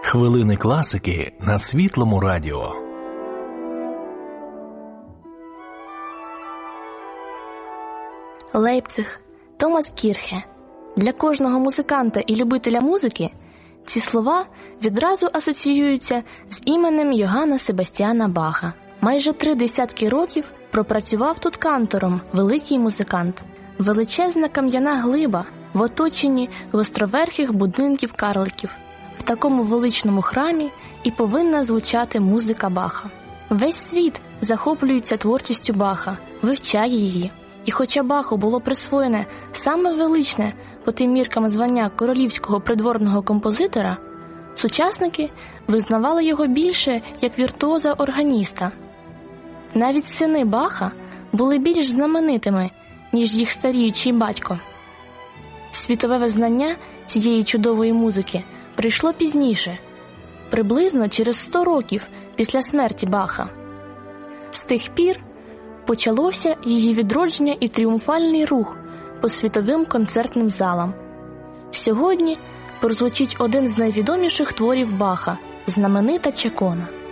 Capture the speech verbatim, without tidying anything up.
Хвилини класики на Світлому радіо. Лейпциг, Томас Кірхе. Для кожного музиканта і любителя музики ці слова відразу асоціюються з іменем Йоганна Себастьяна Баха. Майже три десятки років пропрацював тут кантором великий музикант. Величезна кам'яна глиба в оточенні гостроверхих будинків карликів. В такому величному храмі і повинна звучати музика Баха. Весь світ захоплюється творчістю Баха, вивчає її. І хоча Баху було присвоєне саме величне по тим міркам звання королівського придворного композитора, сучасники визнавали його більше як віртуоза-органіста. Навіть сини Баха були більш знаменитими, ніж їх старіючий батько. Світове визнання цієї чудової музики прийшло пізніше, приблизно через сто років після смерті Баха. З тих пір почалося її відродження і тріумфальний рух по світовим концертним залам. Сьогодні прозвучить один з найвідоміших творів Баха – знаменита «Чакона».